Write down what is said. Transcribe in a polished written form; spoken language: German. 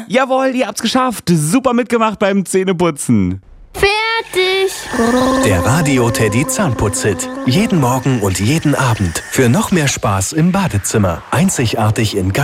Jawohl, ihr habt's geschafft. Super mitgemacht beim Zähneputzen. Fertig. Der Radio Teddy Zahnputz-Hit. Jeden Morgen und jeden Abend. Für noch mehr Spaß im Badezimmer. Einzigartig in